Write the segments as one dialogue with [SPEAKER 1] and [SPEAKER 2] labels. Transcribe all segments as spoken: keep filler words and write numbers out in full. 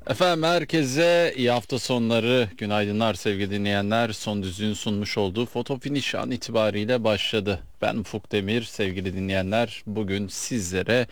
[SPEAKER 1] Efendim herkese iyi hafta sonları, günaydınlar sevgili dinleyenler. Son Düzlüğün sunmuş olduğu Foto Finish an itibariyle başladı. Ben Ufuk Demir, sevgili dinleyenler. Bugün sizlere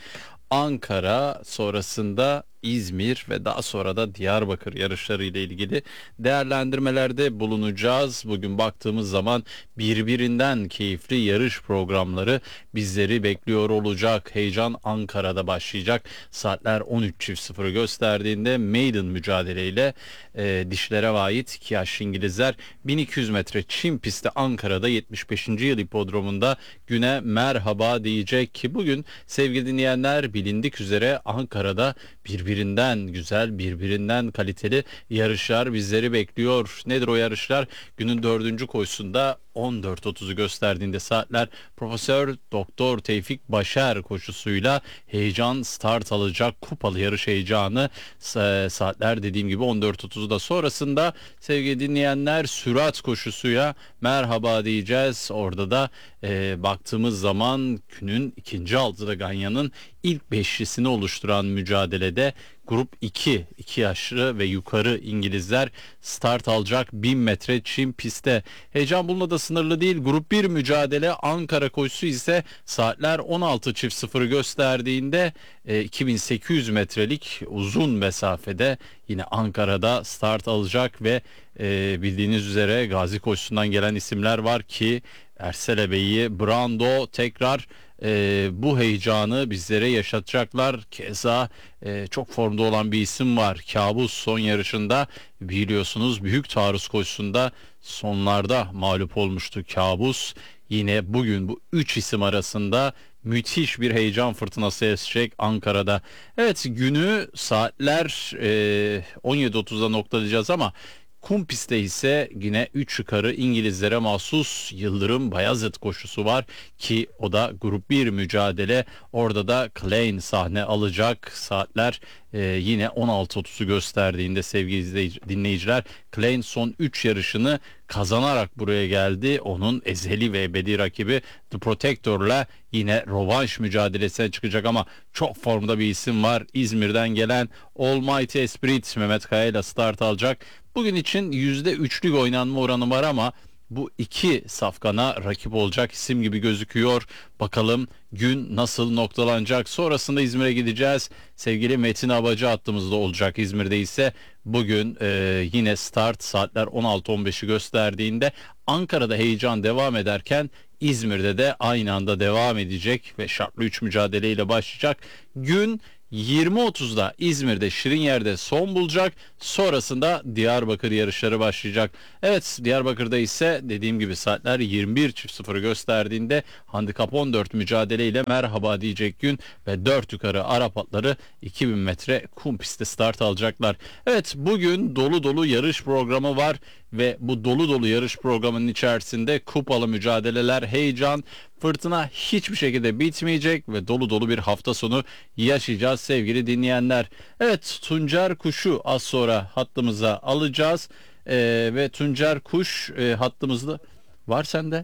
[SPEAKER 1] Ankara, sonrasında İzmir ve daha sonra da Diyarbakır yarışları ile ilgili değerlendirmelerde bulunacağız. Bugün baktığımız zaman birbirinden keyifli yarış programları bizleri bekliyor olacak. Heyecan Ankara'da başlayacak. Saatler on üç sıfır gösterdiğinde maiden mücadeleyle e, dişlere ait iki yaşlı İngilizler bin iki yüz metre çim pistte Ankara'da yetmiş beşinci yıl hipodromunda güne merhaba diyecek ki bugün sevgili dinleyenler bilindik üzere Ankara'da birbirinden güzel, birbirinden kaliteli yarışlar bizleri bekliyor. Nedir o yarışlar? Günün dördüncü koşusunda on dört otuzu gösterdiğinde saatler Profesör Doktor Tevfik Başar koşusuyla heyecan start alacak. Kupalı yarış heyecanı saatler dediğim gibi on dört otuzu da sonrasında sevgili dinleyenler sürat koşusuyla merhaba diyeceğiz. Orada da e, baktığımız zaman günün ikinci altıda Ganyan'ın ilk beşlisini oluşturan mücadelede Grup iki, iki yaşlı ve yukarı İngilizler start alacak bin metre çim pistte. Heyecan bununla da sınırlı değil. Grup bir mücadele Ankara koşusu ise saatler on altı sıfır gösterdiğinde e, iki bin sekiz yüz metrelik uzun mesafede yine Ankara'da start alacak ve e, bildiğiniz üzere Gazi koşusundan gelen isimler var ki Ersel Bey'i, Brando tekrar e, bu heyecanı bizlere yaşatacaklar. Keza e, çok formda olan bir isim var. Kabus son yarışında biliyorsunuz büyük taarruz koşusunda sonlarda mağlup olmuştu Kabus. Yine bugün bu üç isim arasında müthiş bir heyecan fırtınası esecek Ankara'da. Evet günü saatler e, on yedi otuzda noktalayacağız ama kum pistte ise yine üç yukarı İngilizlere mahsus Yıldırım Bayazıt koşusu var ki o da grup bir mücadele. Orada da Klein sahne alacak. Saatler e, yine on altı otuzu gösterdiğinde sevgili dinleyiciler Klein son üç yarışını kazanarak buraya geldi. Onun ezeli ve ebedi rakibi The Protector'la yine rövanş mücadelesine çıkacak ama çok formda bir isim var. İzmir'den gelen Almighty Esprit Mehmet Kaya ile start alacak. Bugün için yüzde üçlük oynanma oranı var ama bu iki safkana rakip olacak isim gibi gözüküyor. Bakalım gün nasıl noktalanacak. Sonrasında İzmir'e gideceğiz. Sevgili Metin Abacı hattımızda olacak. İzmir'de ise bugün e, yine start saatler on altı on beşi gösterdiğinde Ankara'da heyecan devam ederken İzmir'de de aynı anda devam edecek ve şartlı üç mücadeleyle başlayacak. Gün yirmi otuzda İzmir'de Şirinyer'de son bulacak. Sonrasında Diyarbakır yarışları başlayacak. Evet Diyarbakır'da ise dediğim gibi saatler yirmi bir sıfır gösterdiğinde handikap on dört mücadeleyle merhaba diyecek gün ve dört yukarı Arap atları iki bin metre kum pistte start alacaklar. Evet bugün dolu dolu yarış programı var ve bu dolu dolu yarış programının içerisinde kupalı mücadeleler, heyecan, fırtına hiçbir şekilde bitmeyecek ve dolu dolu bir hafta sonu yaşayacağız sevgili dinleyenler. Evet Tuncer Kuş'u az sonra hattımıza alacağız ee, ve Tuncer Kuş e, hattımızda var sende.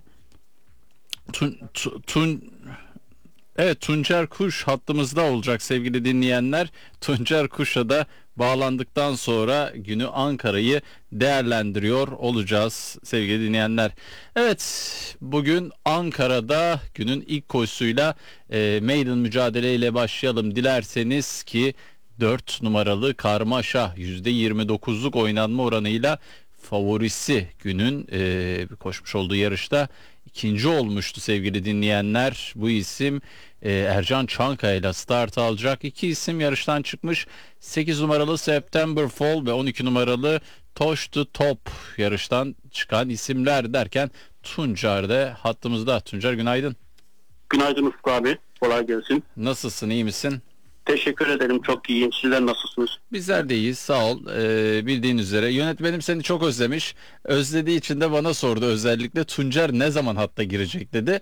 [SPEAKER 1] Tun, tun, tun Evet Tuncer Kuş hattımızda olacak sevgili dinleyenler. Tuncer Kuş'a da bağlandıktan sonra günü Ankara'yı değerlendiriyor olacağız sevgili dinleyenler. Evet bugün Ankara'da günün ilk koşusuyla e, maiden mücadeleyle başlayalım dilerseniz ki dört numaralı Karmaşa yüzde yirmi dokuzluk oynanma oranıyla favorisi günün e, koşmuş olduğu yarışta ikinci olmuştu sevgili dinleyenler. Bu isim e, Ercan Çankaya ile start alacak. İki isim yarıştan çıkmış. sekiz numaralı September Fall ve on iki numaralı Tosh to Top yarıştan çıkan isimler derken Tuncer de hattımızda. Tuncer günaydın.
[SPEAKER 2] Günaydın Ufuk abi. Kolay gelsin.
[SPEAKER 1] Nasılsın, iyi misin?
[SPEAKER 2] Teşekkür ederim. Çok iyiyim. Sizler nasılsınız?
[SPEAKER 1] Bizler de iyiyiz sağ ol. Ee, bildiğin üzere yönetmenim seni çok özlemiş. Özlediği için de bana sordu özellikle Tuncer ne zaman hatta girecek dedi.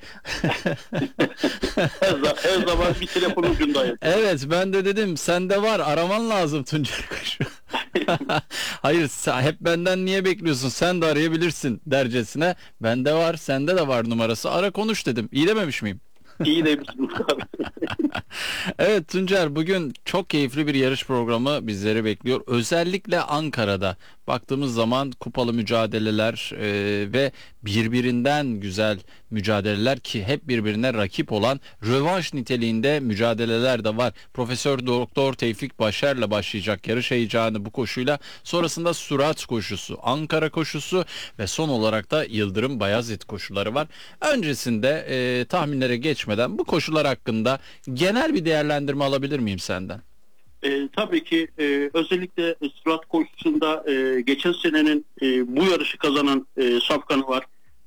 [SPEAKER 2] her, zaman, her zaman bir telefon ucundayım.
[SPEAKER 1] Evet ben de dedim sende var araman lazım Tuncer Kuş'u. Hayır sen, hep benden niye bekliyorsun sen de arayabilirsin dercesine. Bende var sende de var numarası ara konuş dedim. İyi dememiş miyim?
[SPEAKER 2] İyi demişsin Ufuk abi.
[SPEAKER 1] Evet Tuncer, bugün çok keyifli bir yarış programı bizleri bekliyor. Özellikle Ankara'da baktığımız zaman kupalı mücadeleler e, ve birbirinden güzel mücadeleler, ki hep birbirine rakip olan rövanş niteliğinde mücadeleler de var. Profesör Doktor Tevfik Başar'la başlayacak yarış heyecanı bu koşuyla, sonrasında Sürat koşusu, Ankara koşusu ve son olarak da Yıldırım Bayazıt koşuları var. Öncesinde e, tahminlere geçmeden bu koşular hakkında genel bir değerlendirme alabilir miyim senden?
[SPEAKER 2] E, tabii ki e, özellikle Sırat koşusunda e, geçen senenin e, bu yarışı kazanan e, safkanı var. E,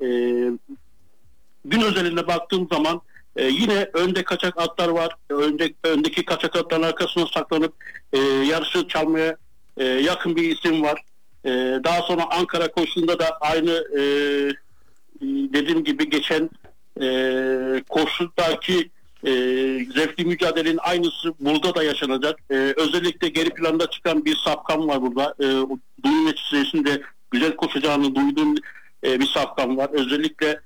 [SPEAKER 2] gün özelinde baktığım zaman e, yine önde kaçak atlar var. Önde, öndeki kaçak atların arkasına saklanıp e, yarışı çalmaya e, yakın bir isim var. E, daha sonra Ankara koşusunda da aynı e, dediğim gibi geçen e, koşudaki e, zevkli mücadelenin aynısı burada da yaşanacak. E, özellikle geri planda çıkan bir safkan var burada. E, duyum neticesinde güzel koşacağını duyduğum e, bir safkan var. Özellikle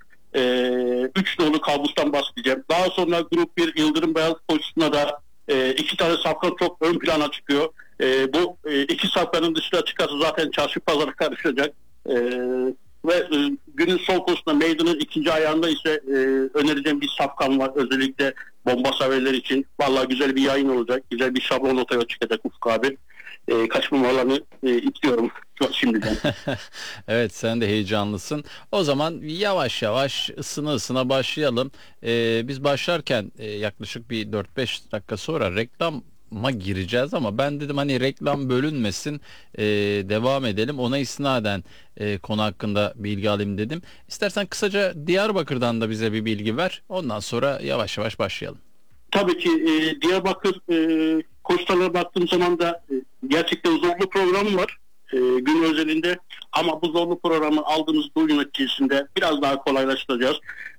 [SPEAKER 2] üç e, nolu kabustan bahsedeceğim. Daha sonra grup bir Yıldırım Beyaz koşusunda da e, iki tane safkan çok ön plana çıkıyor. E, bu e, iki safkanın dışına çıkarsa zaten çarşı pazarı karışacak. E, ve e, günün son koşusunda meydanın ikinci ayağında ise e, önereceğim bir safkan var. Özellikle bomba severler için. Vallahi güzel bir yayın olacak. Güzel bir şablon ortaya çıkacak Ufuk abi. E, kaçmamalarını e, istiyorum şimdiden.
[SPEAKER 1] Evet, sen de heyecanlısın. O zaman yavaş yavaş ısına ısına başlayalım. Ee, biz başlarken e, yaklaşık bir dört beş dakika sonra reklama gireceğiz ama ben dedim hani reklam bölünmesin, e, devam edelim. Ona isnaden e, konu hakkında bilgi alayım dedim. İstersen kısaca Diyarbakır'dan da bize bir bilgi ver. Ondan sonra yavaş yavaş başlayalım.
[SPEAKER 2] Tabii ki e, Diyarbakır e, koşularına baktığım zaman da e, gerçekten zorlu programı var e, gün özelinde, ama bu zorlu programı aldığımız duyum neticesinde biraz daha kolaylaştıracağız.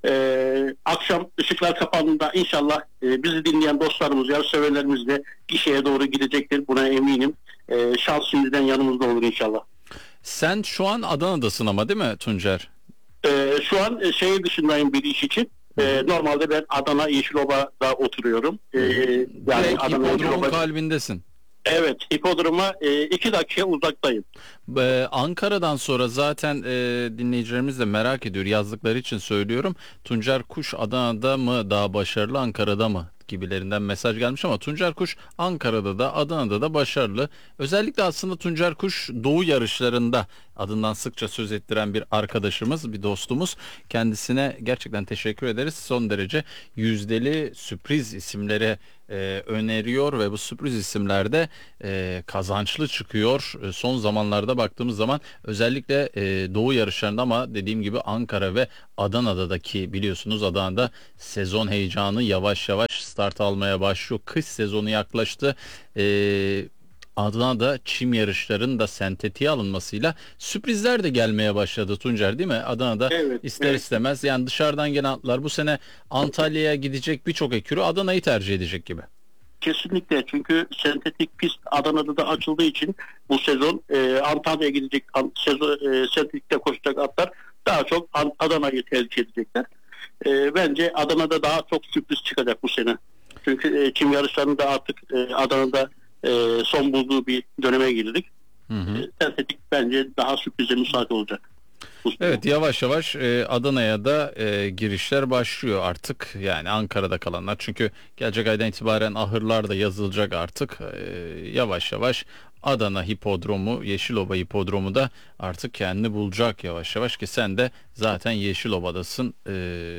[SPEAKER 2] E, akşam ışıklar kapandığında inşallah e, bizi dinleyen dostlarımız, yarış severlerimiz de gişeye doğru gidecektir. Buna eminim. E, şans şimdiden yanımızda olur inşallah.
[SPEAKER 1] Sen şu an Adana'dasın ama, değil mi Tuncer?
[SPEAKER 2] E, şu an e, şehir dışındayım bir iş için. Ee, normalde ben Adana Yeşiloba'da oturuyorum. Ee, yani
[SPEAKER 1] Direkt
[SPEAKER 2] Adana
[SPEAKER 1] hipodromun
[SPEAKER 2] Yeşiloba.
[SPEAKER 1] kalbindesin.
[SPEAKER 2] Evet, hipodroma e, iki dakika uzaktayım.
[SPEAKER 1] Ee, Ankara'dan sonra zaten e, dinleyicilerimiz de merak ediyor. Yazdıkları için söylüyorum. Tuncer Kuş Adana'da mı daha başarılı, Ankara'da mı gibilerinden mesaj gelmiş ama Tuncer Kuş Ankara'da da Adana'da da başarılı. Özellikle aslında Tuncer Kuş Doğu yarışlarında adından sıkça söz ettiren bir arkadaşımız, bir dostumuz. Kendisine gerçekten teşekkür ederiz. Son derece yüzdeli sürpriz isimleri e, öneriyor ve bu sürpriz isimlerde e, kazançlı çıkıyor. E, son zamanlarda baktığımız zaman özellikle e, Doğu yarışlarında, ama dediğim gibi Ankara ve Adana'daki, biliyorsunuz Adana'da sezon heyecanı yavaş yavaş start almaya başlıyor. Kış sezonu yaklaştı. Eee Adana'da çim yarışlarının da sentetiğe alınmasıyla sürprizler de gelmeye başladı Tuncer, değil mi? Adana'da
[SPEAKER 2] Evet,
[SPEAKER 1] ister
[SPEAKER 2] evet.
[SPEAKER 1] istemez, yani dışarıdan gelen atlar bu sene Antalya'ya gidecek birçok ekürü Adana'yı tercih edecek gibi.
[SPEAKER 2] Kesinlikle, çünkü sentetik pist Adana'da da açıldığı için bu sezon e, Antalya'ya gidecek an, sezon, e, sentetikte koşacak atlar daha çok An- Adana'yı tercih edecekler. E, bence Adana'da daha çok sürpriz çıkacak bu sene. Çünkü e, çim yarışlarında artık e, Adana'da e, son bulduğu bir döneme girdik.
[SPEAKER 1] Hı hı.
[SPEAKER 2] E, sentetik bence daha sürprize müsaade olacak.
[SPEAKER 1] Evet, yavaş yavaş e, Adana'ya da e, girişler başlıyor artık. Yani Ankara'da kalanlar, çünkü gelecek aydan itibaren ahırlar da yazılacak artık. E, yavaş yavaş Adana Hipodromu, Yeşilova Hipodromu da artık kendini bulacak yavaş yavaş, ki sen de zaten Yeşilova'dasın. E,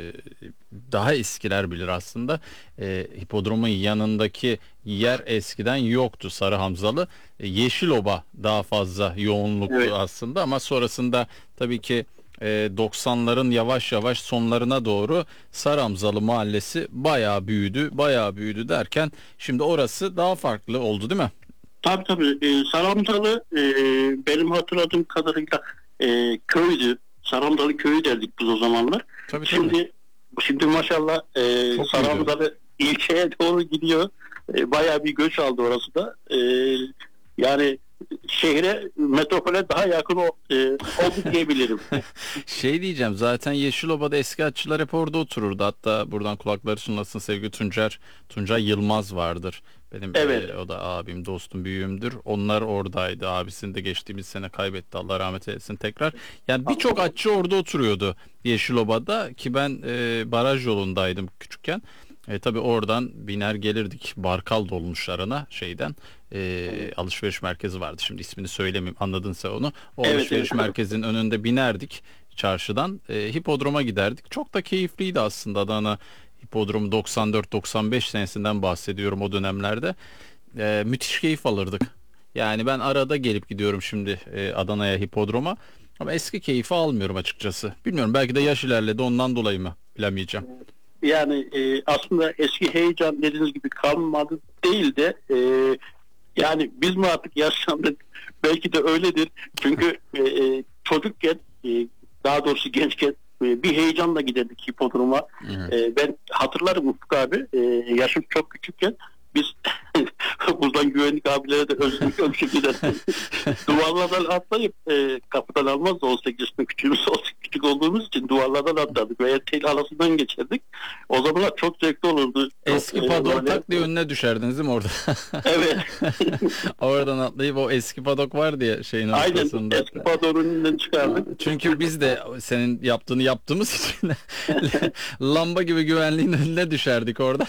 [SPEAKER 1] daha eskiler bilir aslında. E, hipodromun yanındaki yer eskiden yoktu, Sarı Hamzalı. E, Yeşilova daha fazla yoğunluklu
[SPEAKER 2] Evet.
[SPEAKER 1] aslında, ama sonrasında tabii ki e, doksanların yavaş yavaş sonlarına doğru Saramzalı Mahallesi bayağı büyüdü, bayağı büyüdü derken şimdi orası daha farklı oldu, değil mi?
[SPEAKER 2] Tabii tabii. E, Saramdalı e, benim hatırladığım kadarıyla e, köydü. Saramdalı köyü derdik biz o zamanlar.
[SPEAKER 1] Tabii,
[SPEAKER 2] Şimdi şimdi maşallah e,
[SPEAKER 1] Çok
[SPEAKER 2] Saramdalı ilçeye doğru gidiyor. E, bayağı bir göç aldı orası da. E, yani şehre, metropole daha yakın o, e, oldu diyebilirim.
[SPEAKER 1] Şey diyeceğim, zaten Yeşiloba'da eski atçılar hep orada otururdu. Hatta buradan kulakları çınlasın, sevgili Tuncer, Tuncay Yılmaz vardır. Benim
[SPEAKER 2] Evet.
[SPEAKER 1] e, o da abim, dostum, büyüğümdür. Onlar oradaydı. Abisini de geçtiğimiz sene kaybetti. Allah rahmet eylesin tekrar. Yani birçok atçı orada oturuyordu Yeşiloba'da ki ben e, baraj yolundaydım küçükken. E, tabii oradan biner gelirdik. Barkal dolmuş arana şeyden. E, alışveriş merkezi vardı. Şimdi ismini söylemeyeyim. Anladın sen onu. O
[SPEAKER 2] Evet,
[SPEAKER 1] alışveriş
[SPEAKER 2] evet.
[SPEAKER 1] merkezinin önünde binerdik çarşıdan. E, hipodroma giderdik. Çok da keyifliydi aslında. Adana Hipodromu doksan dört doksan beş senesinden bahsediyorum o dönemlerde. E, müthiş keyif alırdık. Yani ben arada gelip gidiyorum şimdi e, Adana'ya hipodroma. Ama eski keyfi almıyorum açıkçası. Bilmiyorum, belki de yaş ilerledi ondan dolayı mı, bilemeyeceğim.
[SPEAKER 2] Yani e, aslında eski heyecan dediğiniz gibi kalmadı değil de e, yani biz mi artık yaşlandık? Belki de öyledir. Çünkü e, e, çocukken e, daha doğrusu gençken e, bir heyecanla giderdik hipodroma. E, ben hatırlarım Ufuk abi, e, yaşım çok küçükken biz buradan güvenlik abilere de özledik o şekilde duvarlardan atlayıp e, kapıdan almaz da on sekiz yaşında küçüğümüz küçük olduğumuz için duvarlardan atladık veya tel arasından geçerdik. O zamanlar çok zevkli olurdu.
[SPEAKER 1] Eski
[SPEAKER 2] Çok, e,
[SPEAKER 1] padok
[SPEAKER 2] böyle-
[SPEAKER 1] tak diye önüne düşerdiniz değil mi orada?
[SPEAKER 2] Evet.
[SPEAKER 1] Oradan atlayıp o eski padok var diye şeyin
[SPEAKER 2] Aynen.
[SPEAKER 1] ortasında.
[SPEAKER 2] Eski padon önünden çıkardık.
[SPEAKER 1] Çünkü biz de senin yaptığını yaptığımız için lamba gibi güvenliğin önüne düşerdik orada.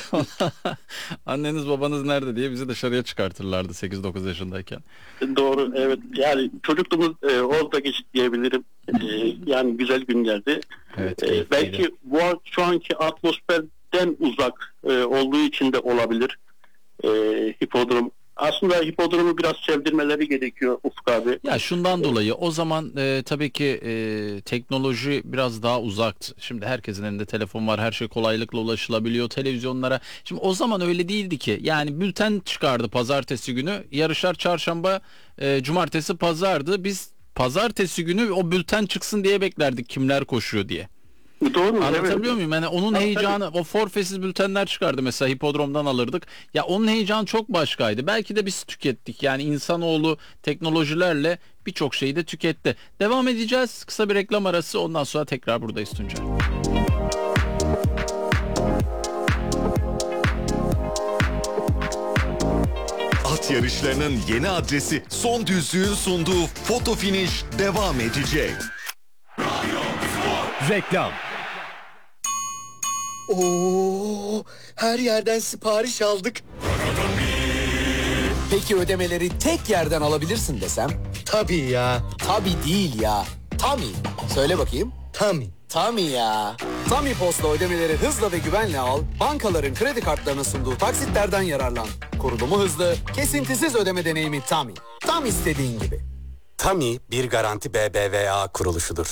[SPEAKER 1] Anneniz babanız nerede diye bizi dışarıya çıkartırlardı sekiz dokuz yaşındayken.
[SPEAKER 2] Doğru, evet. Yani çocukluğumuz e, orada geçti diyebilirim. E, yani güzel günlerdi.
[SPEAKER 1] Evet,
[SPEAKER 2] E,
[SPEAKER 1] keyifliydi.
[SPEAKER 2] belki bu an- şu anki atmosferden uzak e, olduğu için de olabilir. E, hipodrom. Aslında hipodromu biraz sevdirmeleri gerekiyor Ufuk abi.
[SPEAKER 1] Ya şundan dolayı o zaman e, tabii ki e, teknoloji biraz daha uzaktı. Şimdi herkesin elinde telefon var, her şey kolaylıkla ulaşılabiliyor televizyonlara. Şimdi o zaman öyle değildi ki. Yani bülten çıkardı pazartesi günü, yarışlar çarşamba, e, cumartesi, pazardı. Biz pazartesi günü o bülten çıksın diye beklerdik kimler koşuyor diye.
[SPEAKER 2] Doğru.
[SPEAKER 1] Anlatabiliyor
[SPEAKER 2] evet.
[SPEAKER 1] muyum? Yani onun
[SPEAKER 2] Tabii,
[SPEAKER 1] heyecanı, o forfesiz bültenler çıkardı mesela, hipodromdan alırdık. Ya onun heyecanı çok başkaydı. Belki de biz tükettik. Yani insanoğlu teknolojilerle birçok şeyi de tüketti. Devam edeceğiz. Kısa bir reklam arası. Ondan sonra tekrar buradayız Tuncer.
[SPEAKER 3] At yarışlarının yeni adresi Son Düzlüğün sunduğu Foto Finish devam edecek.
[SPEAKER 4] Reklam.
[SPEAKER 5] Oo, her yerden sipariş aldık.
[SPEAKER 4] Peki ödemeleri tek yerden alabilirsin desem?
[SPEAKER 5] Tabii ya.
[SPEAKER 4] Tabii değil ya. Tami. Söyle bakayım.
[SPEAKER 5] Tami.
[SPEAKER 4] Tami ya. Tami Post'la ödemeleri hızla ve güvenle al. Bankaların kredi kartlarına sunduğu taksitlerden yararlan. Kurulumu hızlı, kesintisiz ödeme deneyimi Tami. Tam istediğin gibi.
[SPEAKER 6] Tami bir garanti B B V A kuruluşudur.